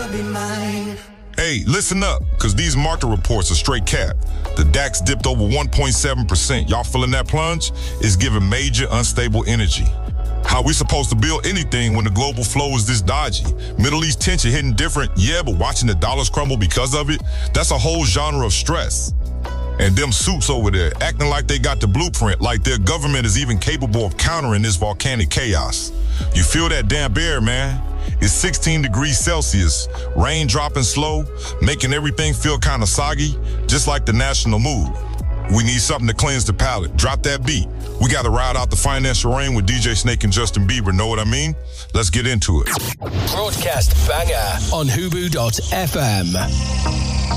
be mine. Hey, listen up, because these market reports are straight cap. The DAX dipped over 1.7%. Y'all feeling that plunge? It's giving major unstable energy. How we supposed to build anything when the global flow is this dodgy? Middle East tension hitting different, yeah, but watching the dollars crumble because of it, that's a whole genre of stress. And them suits over there acting like they got the blueprint, like their government is even capable of countering this volcanic chaos. You feel that damn bear, man? It's 16 degrees Celsius, rain dropping slow, making everything feel kind of soggy, just like the national mood. We need something to cleanse the palate. Drop that beat. We got to ride out the financial rain with DJ Snake and Justin Bieber. Know what I mean? Let's get into it. Broadcast banger on Hubu.fm.